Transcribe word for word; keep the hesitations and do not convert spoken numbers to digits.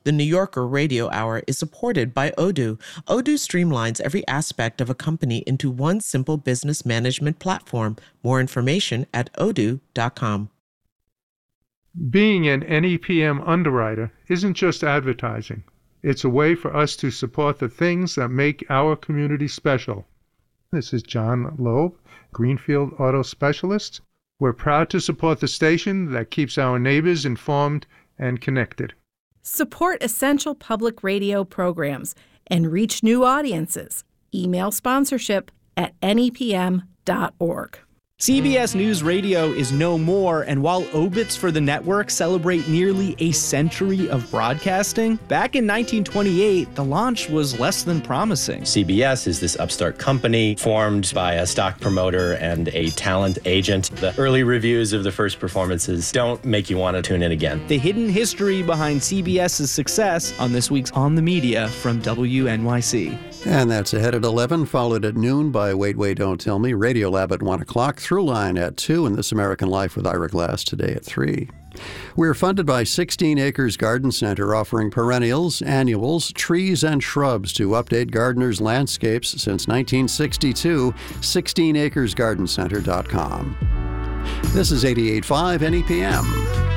The New Yorker Radio Hour is supported by Odoo. Odoo streamlines every aspect of a company into one simple business management platform. More information at odoo dot com. Being an N E P M underwriter isn't just advertising. It's a way for us to support the things that make our community special. This is John Loeb, Greenfield Auto Specialist. We're proud to support the station that keeps our neighbors informed and connected. Support essential public radio programs and reach new audiences. Email sponsorship at N E P M dot org. C B S News Radio is no more, and while obits for the network celebrate nearly a century of broadcasting, back in nineteen twenty-eight, the launch was less than promising. C B S is this upstart company formed by a stock promoter and a talent agent. The early reviews of the first performances don't make you want to tune in again. The hidden history behind CBS's success on this week's On the Media from W N Y C. And that's ahead at eleven, followed at noon by Wait, Wait, Don't Tell Me, Radiolab at one o'clock, Throughline at two, and This American Life with Ira Glass today at three. We're funded by sixteen Acres Garden Center, offering perennials, annuals, trees, and shrubs to update gardeners' landscapes since nineteen sixty-two. sixteen acres garden center dot com. This is eighty-eight point five N E P M.